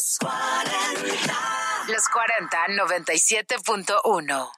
Los 40 97.1.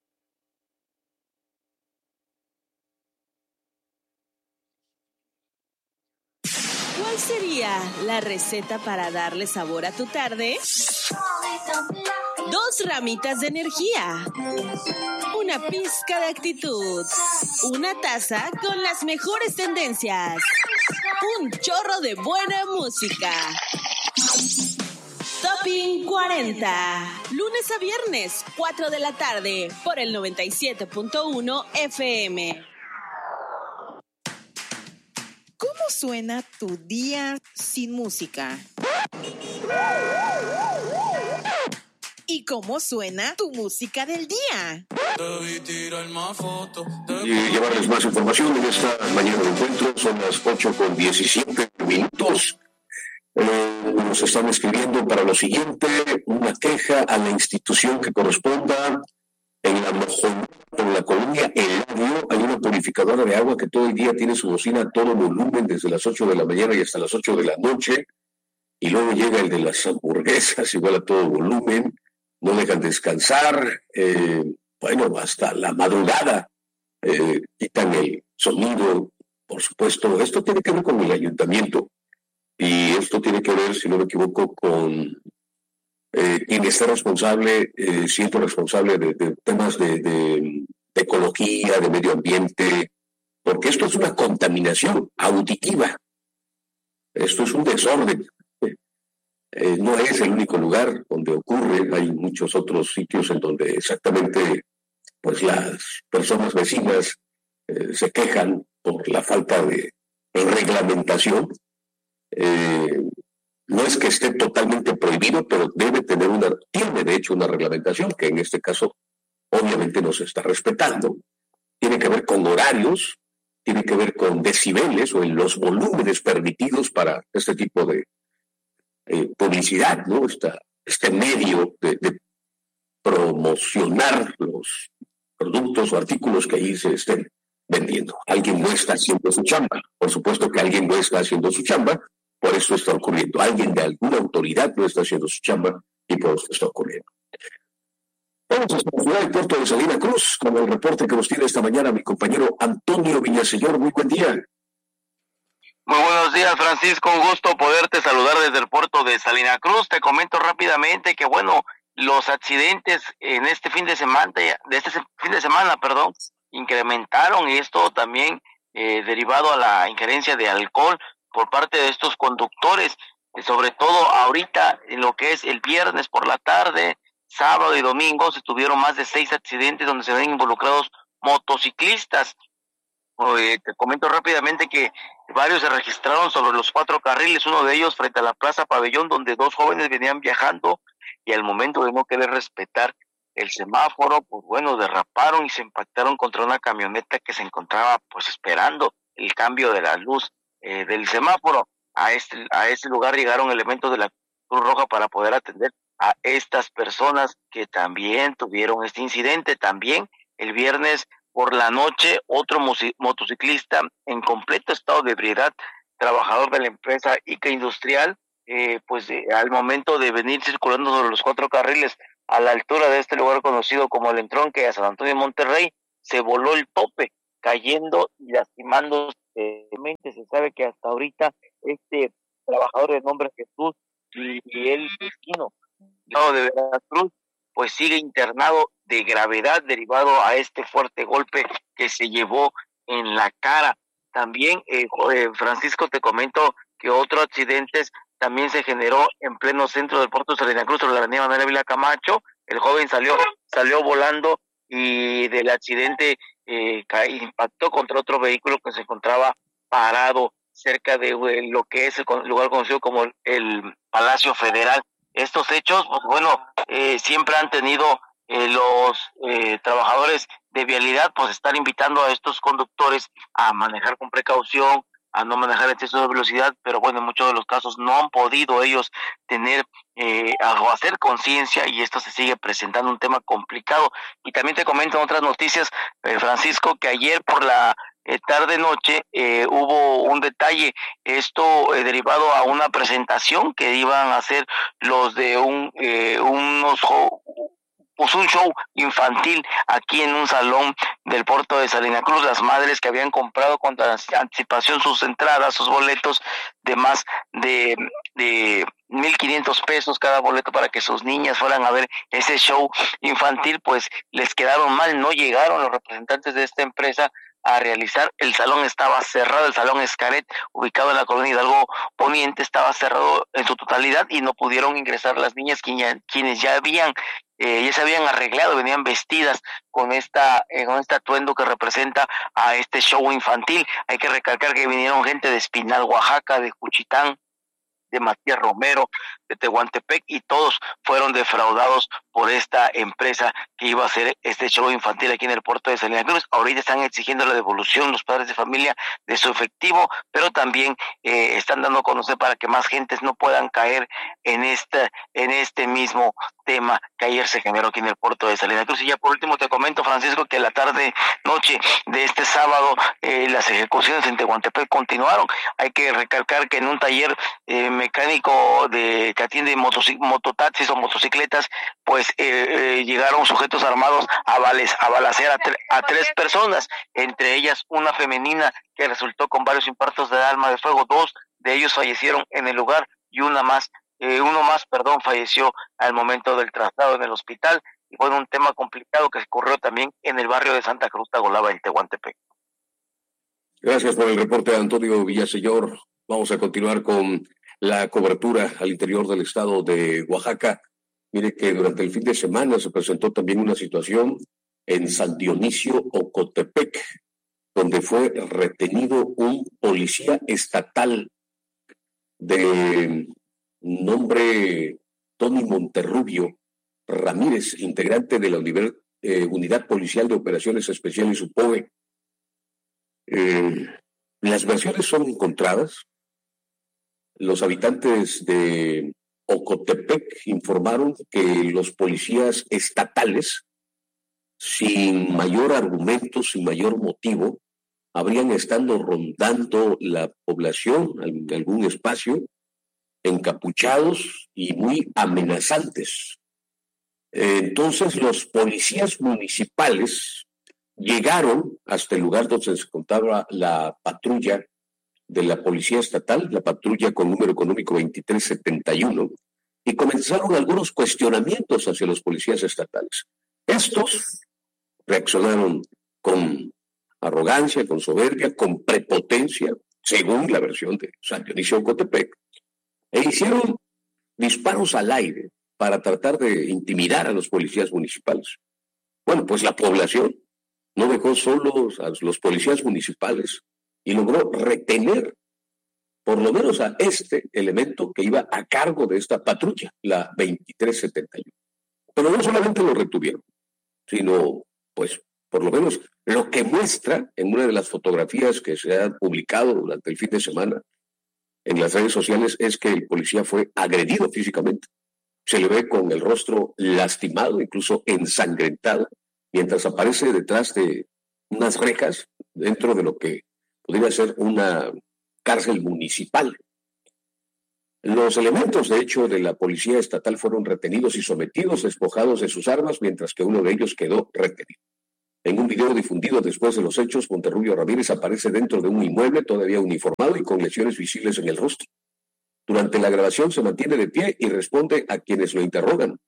¿Cuál sería la receta para darle sabor a tu tarde? 2 ramitas de energía, una pizca de actitud, una taza con las mejores tendencias, un chorro de buena música. Topping 40, lunes a viernes, 4 de la tarde, por el 97.1 FM. ¿Cómo suena tu día sin música? ¿Y cómo suena tu música del día? Y llevarles más información en esta mañana de encuentro. Son las 8:17. Nos están escribiendo para lo siguiente: una queja a la institución que corresponda. En la Mojonuca, por la colonia Eladio, hay una purificadora de agua que todo el día tiene su bocina a todo volumen, desde las 8 de la mañana y hasta las 8 de la noche, y luego llega el de las hamburguesas, igual a todo volumen, no dejan descansar, hasta la madrugada, quitan el sonido, por supuesto. Esto tiene que ver con el ayuntamiento, y esto tiene que ver, si no me equivoco, con quien está responsable, siento responsable de temas de ecología, de medio ambiente, porque esto es una contaminación auditiva, esto es un desorden. No es el único lugar donde ocurre, hay muchos otros sitios en donde exactamente pues las personas vecinas se quejan por la falta de reglamentación. No es que esté totalmente prohibido, pero tiene de hecho una reglamentación que en este caso obviamente no se está respetando. Tiene que ver con horarios, tiene que ver con decibeles o en los volúmenes permitidos para este tipo de publicidad, ¿no? Este medio de promocionar los productos o artículos que ahí se estén vendiendo. Alguien no está haciendo su chamba. Por supuesto que alguien no está haciendo su chamba. Por eso está ocurriendo. Alguien de alguna autoridad no está haciendo su chamba y por eso está ocurriendo. Vamos a la ciudad del puerto de Salina Cruz con el reporte que nos tiene esta mañana mi compañero Antonio Villaseñor. Muy buen día. Muy buenos días, Francisco. Un gusto poderte saludar desde el puerto de Salina Cruz. Te comento rápidamente que, los accidentes en este fin de semana, incrementaron, y esto también derivado a la injerencia de alcohol por parte de estos conductores, sobre todo ahorita en lo que es el viernes por la tarde, sábado y domingo se tuvieron más de 6 accidentes donde se ven involucrados motociclistas. Te comento rápidamente que varios se registraron sobre los 4 carriles, uno de ellos frente a la Plaza Pabellón, donde 2 jóvenes venían viajando y al momento de no querer respetar el semáforo, derraparon y se impactaron contra una camioneta que se encontraba esperando el cambio de la luz del semáforo. A este lugar llegaron elementos de la Cruz Roja para poder atender a estas personas que también tuvieron este incidente. También el viernes por la noche, otro motociclista en completo estado de ebriedad, trabajador de la empresa ICA Industrial, al momento de venir circulando sobre los 4 carriles a la altura de este lugar conocido como el Entronque a San Antonio de Monterrey, se voló el tope, cayendo y lastimándose. Se sabe que hasta ahorita este trabajador de nombre Jesús Miguel Esquino, de Veracruz, pues sigue internado de gravedad derivado a este fuerte golpe que se llevó en la cara. También, Francisco, te comento que otro accidente también se generó en pleno centro del puerto de Salina Cruz, sobre la avenida Manuel Ávila Camacho. El joven salió volando y del accidente impactó contra otro vehículo que se encontraba parado cerca de lo que es el lugar conocido como el Palacio Federal. Estos hechos, siempre han tenido los trabajadores de vialidad, estar invitando a estos conductores a manejar con precaución, a no manejar exceso de velocidad, pero en muchos de los casos no han podido ellos tener o hacer conciencia, y esto se sigue presentando un tema complicado. Y también te comento otras noticias, Francisco, que ayer por la tarde-noche hubo un detalle, esto derivado a una presentación que iban a hacer los de un show infantil aquí en un salón del puerto de Salina Cruz. Las madres que habían comprado con anticipación sus entradas, sus boletos de más de 1,500 pesos cada boleto para que sus niñas fueran a ver ese show infantil, pues les quedaron mal, no llegaron los representantes de esta empresa a realizar. El salón estaba cerrado, el salón Xcaret, ubicado en la colonia Hidalgo Poniente, estaba cerrado en su totalidad y no pudieron ingresar las niñas quienes ya se habían arreglado, venían vestidas con este atuendo que representa a este show infantil. Hay que recalcar que vinieron gente de Espinal, Oaxaca, de Juchitán, de Matías Romero, de Tehuantepec, y todos fueron defraudados por esta empresa que iba a hacer este show infantil aquí en el puerto de Salina Cruz. Ahorita están exigiendo la devolución los padres de familia de su efectivo, pero también están dando a conocer para que más gentes no puedan caer en este mismo tema que ayer se generó aquí en el puerto de Salina Cruz. Y ya por último te comento, Francisco, que la tarde-noche de este sábado las ejecuciones en Tehuantepec continuaron. Hay que recalcar que en un taller mecánico que atiende mototaxis o motocicletas, pues llegaron sujetos armados a balacear a 3 personas, entre ellas una femenina que resultó con varios impactos de arma de fuego. 2 de ellos fallecieron en el lugar y uno más falleció al momento del traslado en el hospital. Y fue un tema complicado que ocurrió también en el barrio de Santa Cruz Tagolaba, en Tehuantepec. Gracias por el reporte, Antonio Villaseñor. Vamos a continuar con la cobertura al interior del estado de Oaxaca. Mire que durante el fin de semana se presentó también una situación en San Dionisio, Ocotepec, donde fue retenido un policía estatal de nombre Tony Monterrubio Ramírez, integrante de la Unidad Policial de Operaciones Especiales UPOE. Las versiones son encontradas. Los habitantes de Ocotepec informaron que los policías estatales, sin mayor argumento, sin mayor motivo, habrían estado rondando la población en algún espacio, encapuchados y muy amenazantes. Entonces los policías municipales llegaron hasta el lugar donde se encontraba la patrulla de la Policía Estatal, la patrulla con número económico 2371, y comenzaron algunos cuestionamientos hacia los policías estatales. Estos reaccionaron con arrogancia, con soberbia, con prepotencia, según la versión de San Dionisio Ocotepec, e hicieron disparos al aire para tratar de intimidar a los policías municipales. Bueno, pues la población no dejó solos a los policías municipales y logró retener por lo menos a este elemento que iba a cargo de esta patrulla, la 2371. Pero no solamente lo retuvieron, sino, pues, por lo menos lo que muestra en una de las fotografías que se han publicado durante el fin de semana en las redes sociales es que el policía fue agredido físicamente. Se le ve con el rostro lastimado, incluso ensangrentado, mientras aparece detrás de unas rejas dentro de lo que podría ser una cárcel municipal. Los elementos, de hecho, de la policía estatal fueron retenidos y sometidos, despojados de sus armas, mientras que uno de ellos quedó retenido. En un video difundido después de los hechos, Monterrubio Ramírez aparece dentro de un inmueble todavía uniformado y con lesiones visibles en el rostro. Durante la grabación se mantiene de pie y responde a quienes lo interrogan.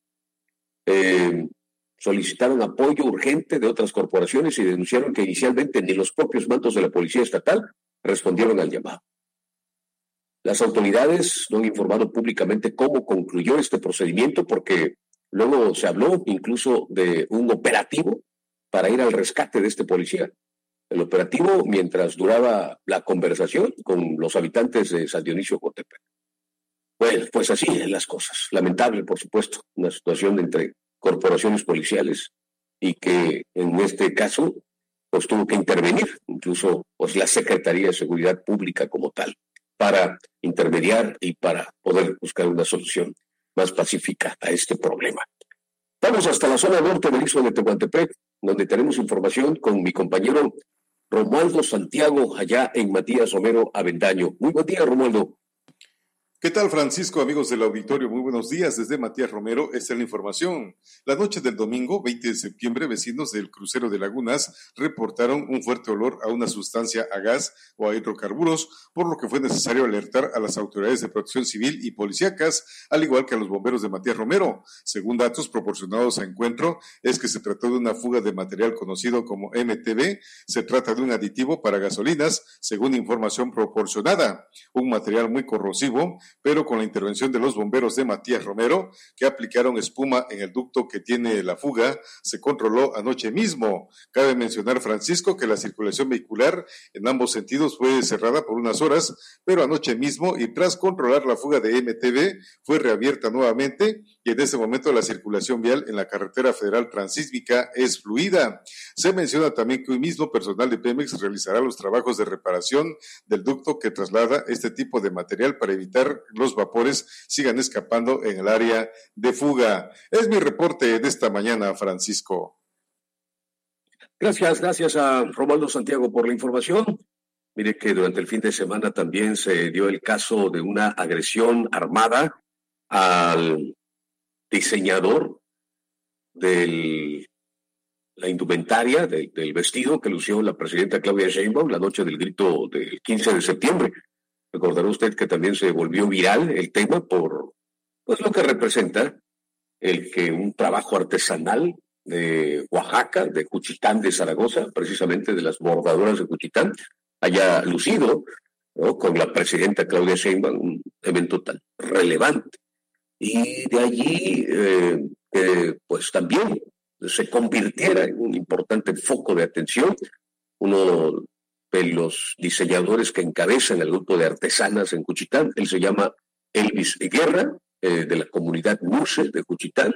Solicitaron apoyo urgente de otras corporaciones y denunciaron que inicialmente ni los propios mandos de la Policía Estatal respondieron al llamado. Las autoridades no han informado públicamente cómo concluyó este procedimiento, porque luego se habló incluso de un operativo para ir al rescate de este policía. El operativo mientras duraba la conversación con los habitantes de San Dionisio Ocotepec. Bueno, pues así es las cosas. Lamentable, por supuesto, una situación entre corporaciones policiales y que en este caso pues tuvo que intervenir incluso pues la Secretaría de Seguridad Pública como tal para intermediar y para poder buscar una solución más pacífica a este problema. Vamos hasta la zona norte del istmo de Tehuantepec, donde tenemos información con mi compañero Romualdo Santiago, allá en Matías Romero Avendaño. Muy buen día, Romualdo. ¿Qué tal, Francisco, amigos del auditorio? Muy buenos días. Desde Matías Romero, esta es la información. La noche del domingo, 20 de septiembre, vecinos del crucero de Lagunas reportaron un fuerte olor a una sustancia a gas o a hidrocarburos, por lo que fue necesario alertar a las autoridades de protección civil y policíacas, al igual que a los bomberos de Matías Romero. Según datos proporcionados a Encuentro, es que se trató de una fuga de material conocido como MTB. Se trata de un aditivo para gasolinas, según información proporcionada. Un material muy corrosivo, pero con la intervención de los bomberos de Matías Romero, que aplicaron espuma en el ducto que tiene la fuga, se controló anoche mismo. Cabe mencionar, Francisco, que la circulación vehicular en ambos sentidos fue cerrada por unas horas, pero anoche mismo, y tras controlar la fuga de MTB, fue reabierta nuevamente, y en este momento la circulación vial en la carretera federal transísmica es fluida. Se menciona también que hoy mismo personal de Pemex realizará los trabajos de reparación del ducto que traslada este tipo de material para evitar los vapores sigan escapando en el área de fuga. Es mi reporte de esta mañana, Francisco. Gracias a Romualdo Santiago por la información. Mire que durante el fin de semana también se dio el caso de una agresión armada al diseñador de la indumentaria, del vestido que lució la presidenta Claudia Sheinbaum la noche del grito del 15 de septiembre. Recordará usted que también se volvió viral el tema por pues lo que representa el que un trabajo artesanal de Oaxaca, de Juchitán de Zaragoza, precisamente de las bordadoras de Juchitán, haya lucido, ¿no?, con la presidenta Claudia Sheinbaum, un evento tan relevante. Y de allí, pues también se convirtiera en un importante foco de atención. Uno de los diseñadores que encabezan el grupo de artesanas en Juchitán, él se llama Elvis Guerra, de la comunidad Murse de Juchitán.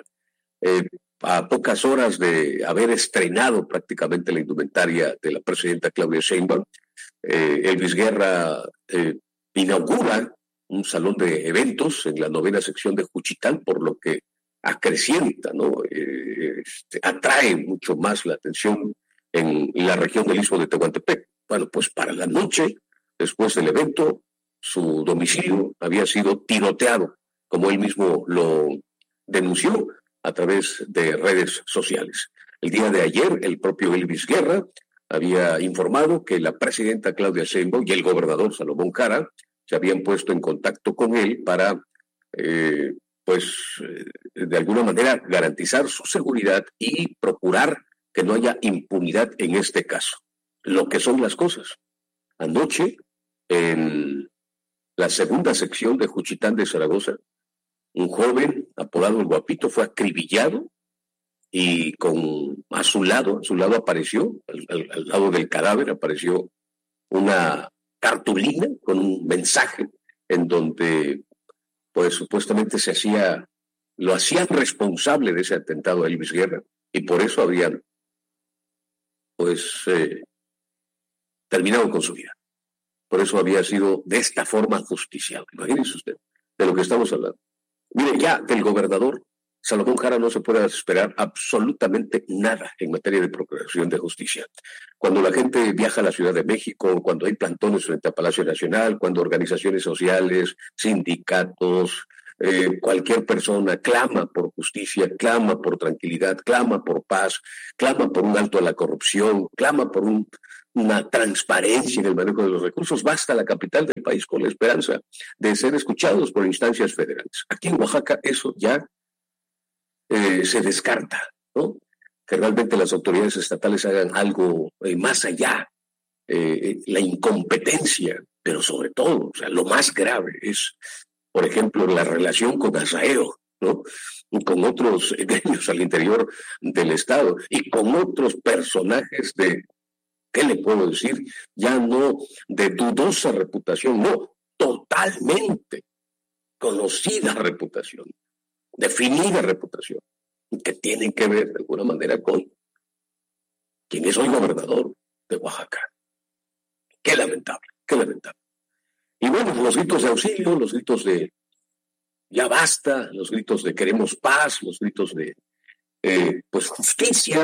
A pocas horas de haber estrenado prácticamente la indumentaria de la presidenta Claudia Sheinbaum, Elvis Guerra inaugura un salón de eventos en la 9ª sección de Juchitán, por lo que acrecienta, ¿no? Atrae mucho más la atención en la región del Istmo de Tehuantepec. Bueno, pues para la noche, después del evento, su domicilio había sido tiroteado, como él mismo lo denunció a través de redes sociales. El día de ayer, el propio Elvis Guerra había informado que la presidenta Claudia Sheinbaum y el gobernador Salomón Jara se habían puesto en contacto con él para, de alguna manera, garantizar su seguridad y procurar que no haya impunidad en este caso. Lo que son las cosas. Anoche, en la 2ª sección de Juchitán de Zaragoza, un joven apodado El Guapito fue acribillado y a su lado apareció, al lado del cadáver, apareció una cartulina con un mensaje en donde, pues, supuestamente lo hacían responsable de ese atentado a Elvis Guerra, y por eso habrían, terminado con su vida. Por eso había sido de esta forma justiciado. Imagínese usted de lo que estamos hablando. Mire, ya del gobernador Salomón Jara no se puede esperar absolutamente nada en materia de procuración de justicia. Cuando la gente viaja a la Ciudad de México, cuando hay plantones frente a Palacio Nacional, cuando organizaciones sociales, sindicatos, cualquier persona clama por justicia, clama por tranquilidad, clama por paz, clama por un alto a la corrupción, clama por una transparencia en el manejo de los recursos, basta a la capital del país con la esperanza de ser escuchados por instancias federales. Aquí en Oaxaca eso ya se descarta, ¿no? Que realmente las autoridades estatales hagan algo más allá. La incompetencia, pero sobre todo, o sea, lo más grave es, por ejemplo, la relación con Azaero, ¿no? Y con otros gremios al interior del Estado y con otros personajes ¿qué le puedo decir? Ya no de dudosa reputación, no, totalmente conocida reputación, definida reputación, que tienen que ver de alguna manera con quien es hoy gobernador de Oaxaca. Qué lamentable, qué lamentable. Y bueno, los gritos de auxilio, los gritos de ya basta, los gritos de queremos paz, los gritos de justicia,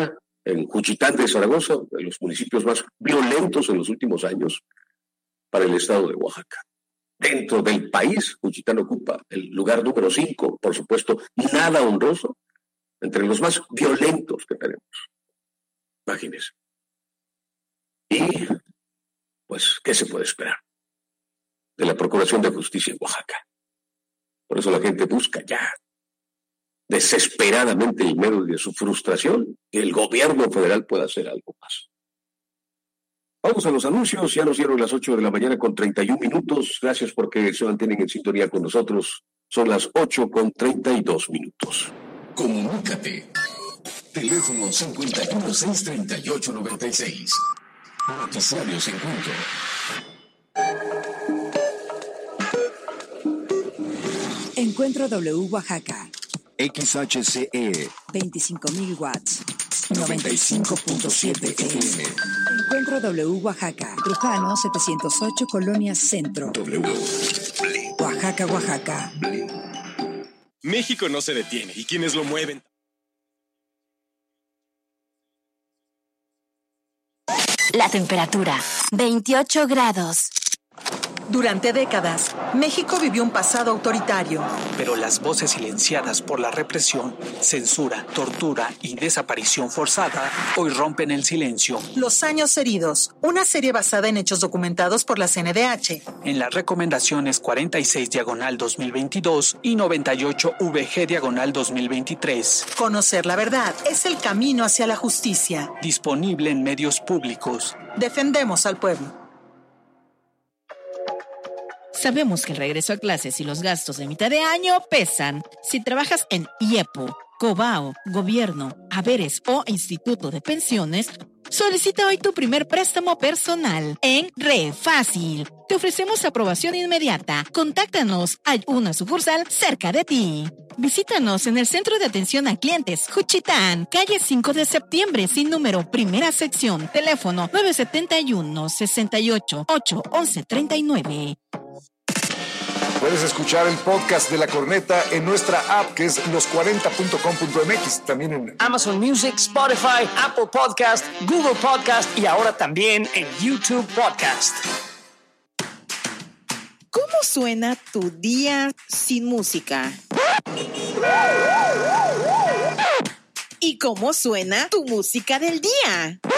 en Juchitán de Zaragoza, de los municipios más violentos en los últimos años para el estado de Oaxaca. Dentro del país, Juchitán ocupa el lugar número 5, por supuesto, nada honroso, entre los más violentos que tenemos. Imagínense. Y, pues, ¿qué se puede esperar de la Procuración de Justicia en Oaxaca? Por eso la gente busca ya, desesperadamente, en medio de su frustración, que el gobierno federal pueda hacer algo más. Vamos a los anuncios, ya nos dieron las 8 de la mañana con 31 minutos. Gracias porque se mantienen en sintonía con nosotros. Son las 8 con 32 minutos. Comunícate. Teléfono 51-638-96. Noticiarios Encuentro. Encuentro W Oaxaca. XHCE 25.000 watts. 95.7 FM. Encuentro W Oaxaca. Trujano 708 Colonia Centro. W. Oaxaca, Oaxaca. México no se detiene y quienes lo mueven. La temperatura, 28 grados. Durante décadas, México vivió un pasado autoritario. Pero las voces silenciadas por la represión, censura, tortura y desaparición forzada hoy rompen el silencio. Los años heridos, una serie basada en hechos documentados por la CNDH. En las recomendaciones 46/2022 y 98VG/2023. Conocer la verdad es el camino hacia la justicia. Disponible en medios públicos. Defendemos al pueblo. Sabemos que el regreso a clases y los gastos de mitad de año pesan. Si trabajas en IEPO, COBAO, Gobierno, Haberes o Instituto de Pensiones, solicita hoy tu primer préstamo personal en ReFácil. Te ofrecemos aprobación inmediata. Contáctanos. Hay una sucursal cerca de ti. Visítanos en el Centro de Atención a Clientes Juchitán, calle 5 de septiembre, sin número, primera sección, teléfono 971-68-811-39. Puedes escuchar el podcast de La Corneta en nuestra app, que es los40.com.mx, también en Amazon Music, Spotify, Apple Podcast, Google Podcast y ahora también en YouTube Podcast. ¿Cómo suena tu día sin música? ¿Y cómo suena tu música del día?